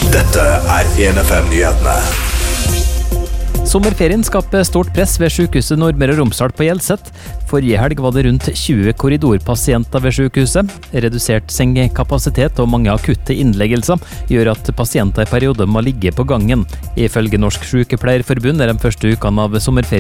Dette 1FM-nyhetene. Sommerferien skaper stort press ved sykehuset Nordmøre og Romsdal på Hjelset. Forrige helg var det rundt 20 korridorpasienter ved sykehuset. Redusert sengekapasitet og mange akutte innleggelser gjør at pasienter i perioder må ligge på gangen. Ifølge Norsk Sykepleierforbund de første ukene av sommerferien